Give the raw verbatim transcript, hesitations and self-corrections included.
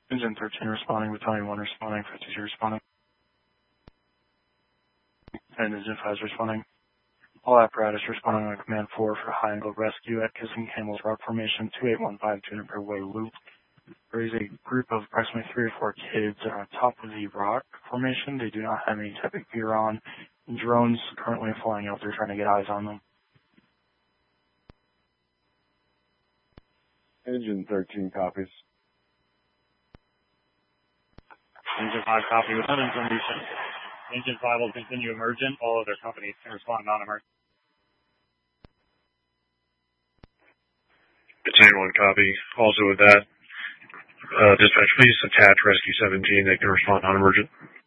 Engine thirteen responding, Battalion one responding, fifty-two responding. And Engine five is responding. All apparatus responding on command four for high angle rescue at Kissing Camel's Rock Formation two eight one five two hundred per way loop. There is a group of approximately three or four kids on top of the rock formation. They do not have any type of gear on. Drones currently flying out there trying to get eyes on them. Engine thirteen copies. Engine five copy with one information. Engine five will continue emergent. All other companies can respond non-emergent. Battalion one copy. Also with that, uh, dispatch, please attach Rescue seventeen. They can respond non-emergent.